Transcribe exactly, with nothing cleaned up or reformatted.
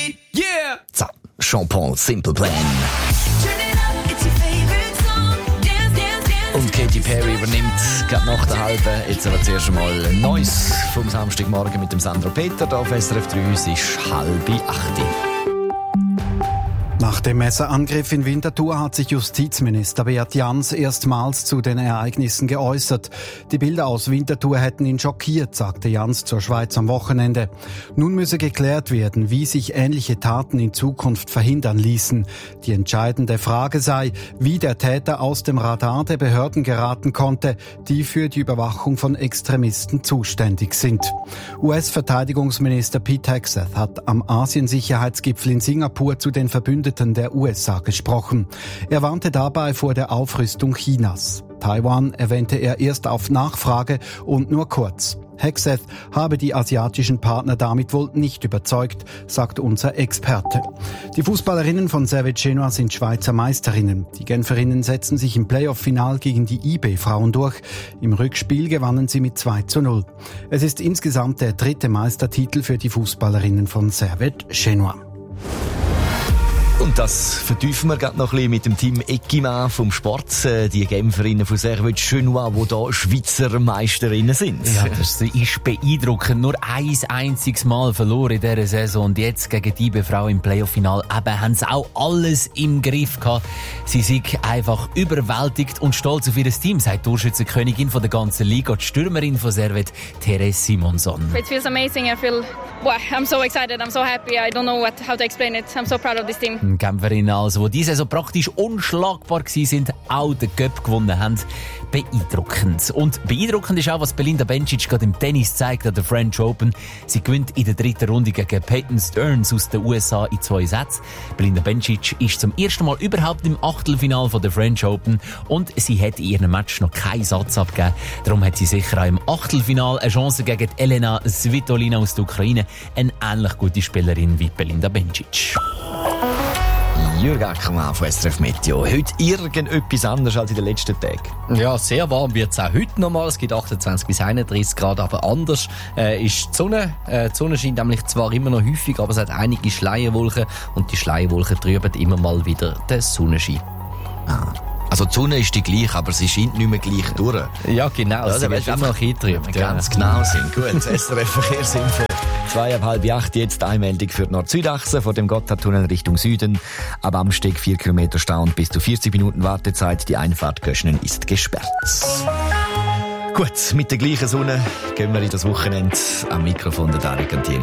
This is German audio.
Party, yeah! So, Jean-Paul, Simple Plan. Und Katy Perry übernimmt gerade nach der halben. Jetzt aber zuerst einmal ein Neues vom Samstagmorgen mit dem Sandro Peter. Da auf S R F drei, es ist halb acht. Nach dem Messerangriff in Winterthur hat sich Justizminister Beat Jans erstmals zu den Ereignissen geäußert. Die Bilder aus Winterthur hätten ihn schockiert, sagte Jans zur Schweiz am Wochenende. Nun müsse geklärt werden, wie sich ähnliche Taten in Zukunft verhindern ließen. Die entscheidende Frage sei, wie der Täter aus dem Radar der Behörden geraten konnte, die für die Überwachung von Extremisten zuständig sind. U S-Verteidigungsminister Pete Hegseth hat am Asien-Sicherheitsgipfel in Singapur zu den Verbündeten der U S A gesprochen. Er warnte dabei vor der Aufrüstung Chinas. Taiwan erwähnte er erst auf Nachfrage und nur kurz. Hegseth habe die asiatischen Partner damit wohl nicht überzeugt, sagt unser Experte. Die Fußballerinnen von Servette Genua sind Schweizer Meisterinnen. Die Genferinnen setzen sich im Playoff-Final gegen die I B-Frauen durch. Im Rückspiel gewannen sie mit zwei zu null. Es ist insgesamt der dritte Meistertitel für die Fußballerinnen von Servette Genua. Und das vertiefen wir gerade noch ein bisschen mit dem Team Eckima vom Sport. Die Genferinnen von Servette Genua, die hier Schweizer Meisterinnen sind. Ja, das ist beeindruckend. Nur ein einziges Mal verloren in dieser Saison. Und jetzt gegen die I B-Frau im Playoff-Final eben haben sie auch alles im Griff gehabt. Sie sind einfach überwältigt und stolz auf ihr Team, sagt die Torschützenkönigin von der ganzen Liga, die Stürmerin von Servette, Therese Simonson. It feels amazing. I feel, well, I'm so excited. I'm so happy. I don't know what, how to explain it. I'm so proud of this team. Genferinnen also, die diese Saison praktisch unschlagbar gewesen sind, auch den Cup gewonnen haben. Beeindruckend. Und beeindruckend ist auch, was Belinda Bencic gerade im Tennis zeigt an der French Open. Sie gewinnt in der dritten Runde gegen Peyton Stearns aus den U S A in zwei Sätzen. Belinda Bencic ist zum ersten Mal überhaupt im Achtelfinale von der French Open und sie hat in ihrem Match noch keinen Satz abgegeben. Darum hat sie sicher auch im Achtelfinale eine Chance gegen Elena Svitolina aus der Ukraine, eine ähnlich gute Spielerin wie Belinda Bencic. Jürgen Ackermann von S R F Meteo. Heute irgendetwas anderes als in den letzten Tagen. Ja, sehr warm wird es auch heute nochmal. Es gibt achtundzwanzig bis einunddreißig Grad, aber anders äh, ist die Sonne. Äh, die Sonne scheint nämlich zwar immer noch häufig, aber es hat einige Schleierwolken und die Schleierwolken trüben immer mal wieder den Sonnenschein. Ah. Also die Sonne ist die gleiche, aber sie scheint nicht mehr gleich durch. Ja, genau. Ja, sie wird immer noch hintrüben. Ganz genau sind. Gut, das S R F Verkehrsinfo. Zwei ab halb acht, jetzt Einmeldung für die Nord-Süd-Achse vor dem Gotthardtunnel Richtung Süden. Ab Amsteg vier Kilometer Stau und bis zu vierzig Minuten Wartezeit. Die Einfahrt Göschenen ist gesperrt. Gut, mit der gleichen Sonne gehen wir in das Wochenende. Am Mikrofon der Dario Cantieni.